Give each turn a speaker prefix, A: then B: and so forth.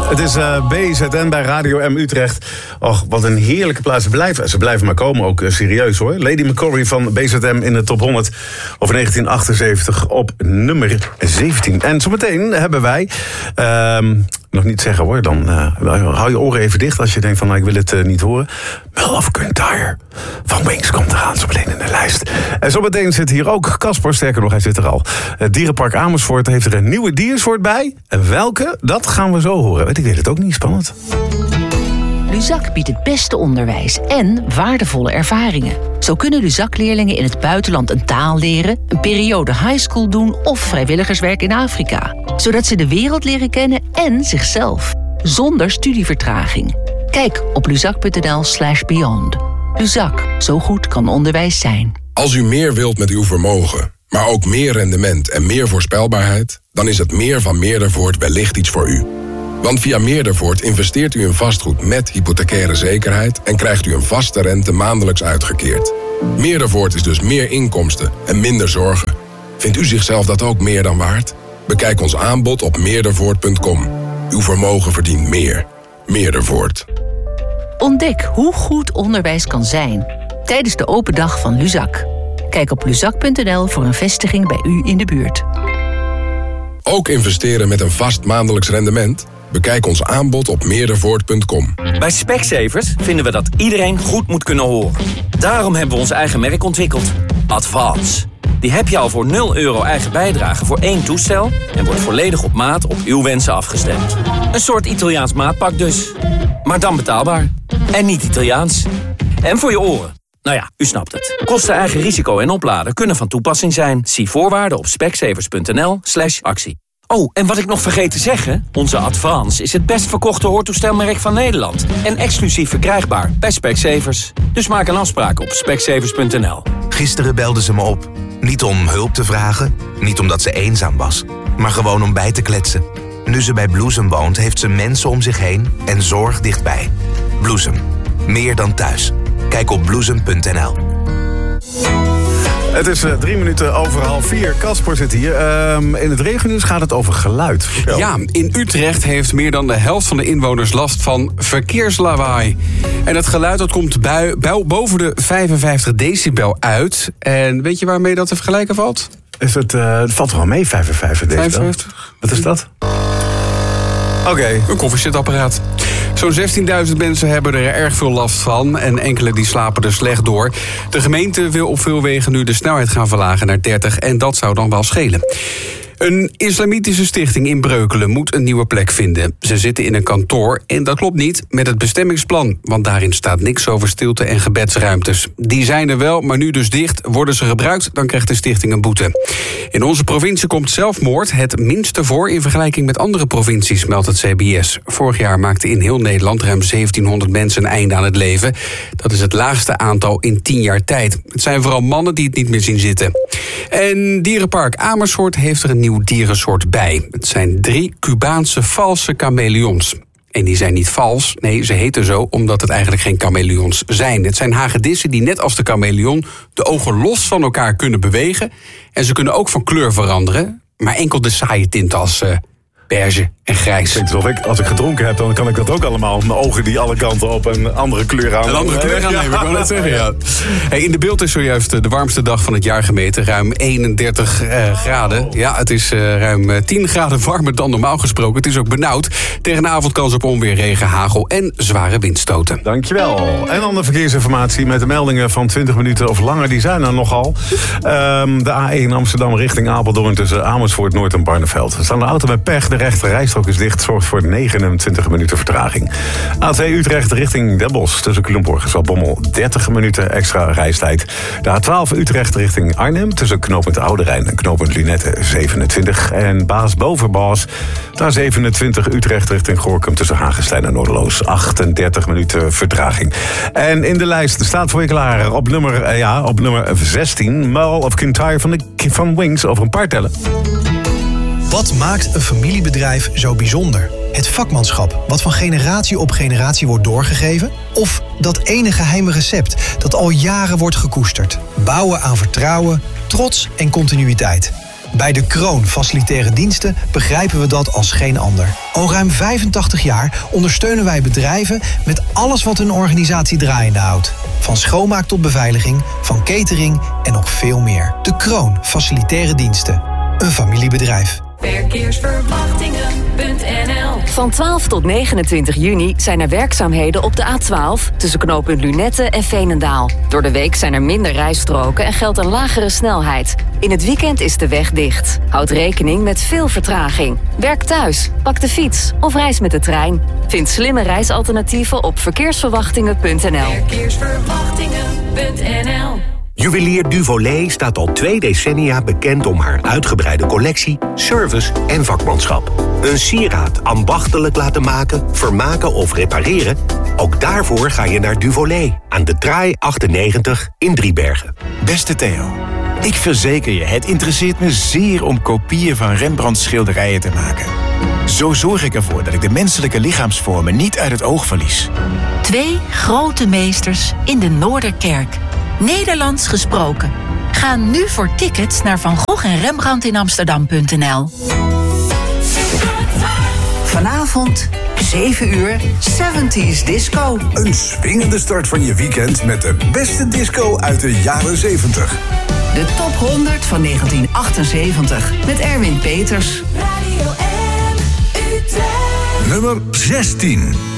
A: Het is BZN bij Radio M Utrecht. Och, wat een heerlijke plaats. Ze blijven maar komen, ook serieus hoor. Lady McCory van BZM in de top 100 over 1978 op nummer 17. En zometeen hebben wij... nog niet zeggen hoor, dan hou je oren even dicht als je denkt van nou, ik wil het niet horen. Mull of Kintyre van Wings komt eraan, zo meteen in de lijst. En zometeen zit hier ook Casper, sterker nog, hij zit er al. Het dierenpark Amersfoort heeft er een nieuwe diersoort bij. En welke, dat gaan we zo horen. Ik weet het ook niet, spannend.
B: Luzak biedt het beste onderwijs en waardevolle ervaringen. Zo kunnen Luzak-leerlingen in het buitenland een taal leren, een periode highschool doen of vrijwilligerswerk in Afrika. Zodat ze de wereld leren kennen en zichzelf. Zonder studievertraging. Kijk op luzak.nl/beyond. Luzak, zo goed kan onderwijs zijn.
C: Als u meer wilt met uw vermogen, maar ook meer rendement en meer voorspelbaarheid, dan is het meer van Meerdervoort wellicht iets voor u. Want via Meerdervoort investeert u in vastgoed met hypothecaire zekerheid en krijgt u een vaste rente maandelijks uitgekeerd. Meerdervoort is dus meer inkomsten en minder zorgen. Vindt u zichzelf dat ook meer dan waard? Bekijk ons aanbod op meerdervoort.com. Uw vermogen verdient meer. Meerdervoort.
B: Ontdek hoe goed onderwijs kan zijn tijdens de open dag van Luzak. Kijk op luzak.nl voor een vestiging bij u in de buurt.
C: Ook investeren met een vast maandelijks rendement? Bekijk ons aanbod op meerdervoort.com.
D: Bij Specsavers vinden we dat iedereen goed moet kunnen horen. Daarom hebben we ons eigen merk ontwikkeld. Advance. Die heb je al voor €0 eigen bijdrage voor 1 toestel en wordt volledig op maat op uw wensen afgestemd. Een soort Italiaans maatpak dus. Maar dan betaalbaar. En niet Italiaans. En voor je oren. Nou ja, u snapt het. Kosten, eigen risico en opladen kunnen van toepassing zijn. Zie voorwaarden op specsavers.nl/actie. Oh, en wat ik nog vergeet te zeggen, onze Advance is het best verkochte hoortoestelmerk van Nederland. En exclusief verkrijgbaar bij Specsavers. Dus maak een afspraak op specsavers.nl.
E: Gisteren belde ze me op. Niet om hulp te vragen, niet omdat ze eenzaam was, maar gewoon om bij te kletsen. Nu ze bij Bloesem woont, heeft ze mensen om zich heen en zorg dichtbij. Bloesem. Meer dan thuis. Kijk op bloesem.nl.
A: Het is 3 minuten over 3:30. Casper zit hier. In het regionieuws gaat het over geluid. Vertel.
F: Ja, in Utrecht heeft meer dan de helft van de inwoners last van verkeerslawaai. En dat geluid dat komt boven de 55 decibel uit. En weet je waarmee dat te vergelijken valt?
A: Het valt er wel mee, 55 decibel.
F: 55?
A: Wat is dat? Oké.
F: Een koffiezetapparaat. Zo'n 16.000 mensen hebben er erg veel last van en enkele die slapen er slecht door. De gemeente wil op veel wegen nu de snelheid gaan verlagen naar 30 en dat zou dan wel schelen. Een islamitische stichting in Breukelen moet een nieuwe plek vinden. Ze zitten in een kantoor en dat klopt niet met het bestemmingsplan. Want daarin staat niks over stilte- en gebedsruimtes. Die zijn er wel, maar nu dus dicht. Worden ze gebruikt, dan krijgt de stichting een boete. In onze provincie komt zelfmoord het minste voor in vergelijking met andere provincies, meldt het CBS. Vorig jaar maakten in heel Nederland ruim 1700 mensen een einde aan het leven. Dat is het laagste aantal in 10 jaar tijd. Het zijn vooral mannen die het niet meer zien zitten. En dierenpark Amersfoort heeft er een nieuw dierensoort bij. Het zijn 3 Cubaanse valse chameleons. En die zijn niet vals, nee, ze heten zo omdat het eigenlijk geen chameleons zijn. Het zijn hagedissen die net als de chameleon de ogen los van elkaar kunnen bewegen. En ze kunnen ook van kleur veranderen, maar enkel de saaie tinten als beige en grijs.
A: Als ik gedronken heb, dan kan ik dat ook allemaal. Mijn ogen die alle kanten op een andere kleur aan.
F: Een andere kleur aannemen, ik wil net zeggen, ja. Hey, in de beeld is zojuist de warmste dag van het jaar gemeten. Ruim 31 graden. Ja, het is ruim 10 graden warmer dan normaal gesproken. Het is ook benauwd. Tegen de avond kans op onweer, regen, hagel en zware windstoten.
A: Dankjewel. En dan de verkeersinformatie met de meldingen van 20 minuten of langer. Die zijn er nogal. De A1 Amsterdam richting Apeldoorn tussen Amersfoort, Noord en Barneveld. Er staat een auto met pech. De rechte rijstrook is dicht, zorgt voor 29 minuten vertraging. A2 Utrecht richting Den Bosch tussen Culemborg en Zaltbommel 30 minuten extra reistijd. De A12 Utrecht richting Arnhem tussen knooppunt Oude Rijn en knooppunt Lunette 27. En Baas boven Baas, daar 27 Utrecht richting Gorinchem tussen Hagestein en Noorderloos 38 minuten vertraging. En in de lijst staat voor je klaar op nummer 16 Mull of Kintyre van Wings over een paar tellen.
G: Wat maakt een familiebedrijf zo bijzonder? Het vakmanschap, wat van generatie op generatie wordt doorgegeven? Of dat ene geheime recept dat al jaren wordt gekoesterd? Bouwen aan vertrouwen, trots en continuïteit. Bij De Kroon Facilitaire Diensten begrijpen we dat als geen ander. Al ruim 85 jaar ondersteunen wij bedrijven met alles wat hun organisatie draaiende houdt. Van schoonmaak tot beveiliging, van catering en nog veel meer. De Kroon Facilitaire Diensten. Een familiebedrijf.
H: Verkeersverwachtingen.nl. Van 12 tot 29 juni zijn er werkzaamheden op de A12... tussen knooppunt Lunette en Veenendaal. Door de week zijn er minder rijstroken en geldt een lagere snelheid. In het weekend is de weg dicht. Houd rekening met veel vertraging. Werk thuis, pak de fiets of reis met de trein. Vind slimme reisalternatieven op verkeersverwachtingen.nl. Verkeersverwachtingen.nl.
I: Juwelier Duvolet staat al 2 decennia bekend om haar uitgebreide collectie, service en vakmanschap. Een sieraad ambachtelijk laten maken, vermaken of repareren? Ook daarvoor ga je naar Duvolet aan de Traai 98 in Driebergen.
J: Beste Theo, ik verzeker je, het interesseert me zeer om kopieën van Rembrandts schilderijen te maken. Zo zorg ik ervoor dat ik de menselijke lichaamsvormen niet uit het oog verlies.
B: 2 grote meesters in de Noorderkerk. Nederlands gesproken. Ga nu voor tickets naar Van Gogh en Rembrandt in Amsterdam.nl. Vanavond, 7 uur, 70s Disco.
K: Een swingende start van je weekend met de beste disco uit de jaren 70.
B: De top 100 van 1978 met Erwin Peters.
K: Nummer 16.